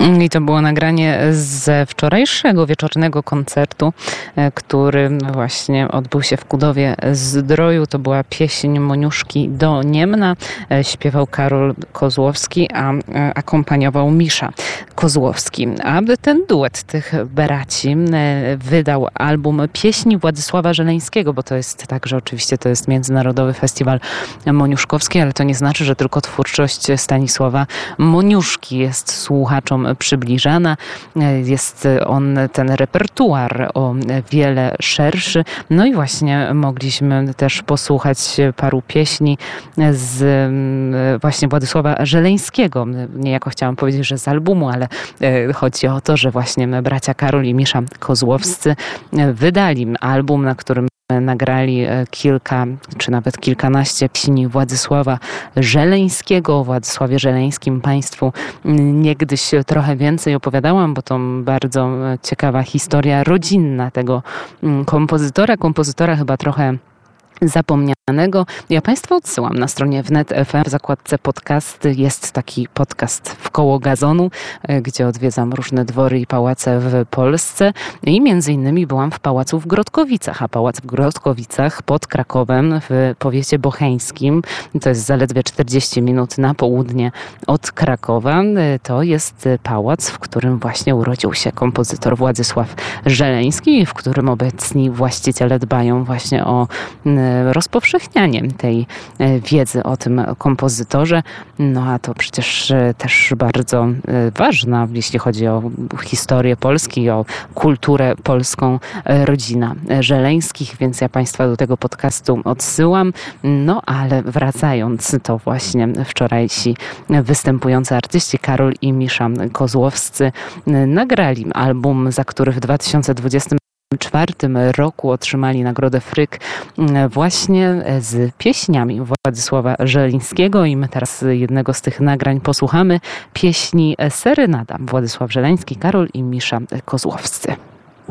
I to było nagranie ze wczorajszego wieczornego koncertu, który właśnie odbył się w Kudowie-Zdroju. To była pieśń Moniuszki do Niemna. Śpiewał Karol Kozłowski, a akompaniował Misza Kozłowski. A ten duet tych braci wydał album pieśni Władysława Żeleńskiego, bo to jest tak, że oczywiście to jest Międzynarodowy Festiwal Moniuszkowski, ale to nie znaczy, że tylko twórczość Stanisława Moniuszki jest słuchaczom przybliżana. Jest on, ten repertuar, o wiele szerszy. No i właśnie mogliśmy też posłuchać paru pieśni z właśnie Władysława Żeleńskiego. Niejako chciałam powiedzieć, że z albumu, ale chodzi o to, że właśnie bracia Karol i Misza Kozłowscy wydali album, na którym nagrali kilka, czy nawet kilkanaście pieśni Władysława Żeleńskiego. O Władysławie Żeleńskim Państwu niegdyś trochę więcej opowiadałam, bo to bardzo ciekawa historia rodzinna tego kompozytora chyba trochę zapomnianego. Ja Państwa odsyłam na stronie wnet.fm w zakładce podcasty. Jest taki podcast w koło gazonu, gdzie odwiedzam różne dwory i pałace w Polsce i między innymi byłam w pałacu w Grodkowicach, a pałac w Grodkowicach pod Krakowem w powiecie bocheńskim, to jest zaledwie 40 minut na południe od Krakowa. To jest pałac, w którym właśnie urodził się kompozytor Władysław Żeleński, w którym obecni właściciele dbają właśnie o rozpowszechnianie tej wiedzy o tym kompozytorze. No a to przecież też bardzo ważna, jeśli chodzi o historię Polski, o kulturę polską, rodzina Żeleńskich, więc ja Państwa do tego podcastu odsyłam. No ale wracając, to właśnie wczorajsi występujący artyści Karol i Misza Kozłowscy nagrali album, za który w 2024 roku otrzymali nagrodę Fryk właśnie z pieśniami Władysława Żeleńskiego i my teraz jednego z tych nagrań posłuchamy, pieśni Serenada. Władysław Żeleński, Karol i Misza Kozłowscy.